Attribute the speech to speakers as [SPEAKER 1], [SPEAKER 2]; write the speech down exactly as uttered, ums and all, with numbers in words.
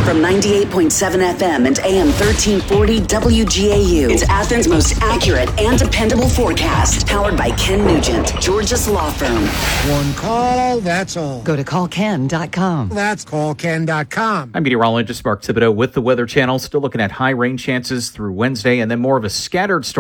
[SPEAKER 1] From ninety-eight point seven F M and A M thirteen forty W G A U. It's Athens' most accurate and dependable forecast. Powered by Ken Nugent, George's Law Firm.
[SPEAKER 2] One call, that's all.
[SPEAKER 3] Go to call ken dot com.
[SPEAKER 2] That's call ken dot com.
[SPEAKER 4] I'm meteorologist Mark Thibodeau with the Weather Channel. Still looking at high rain chances through Wednesday and then more of a scattered storm.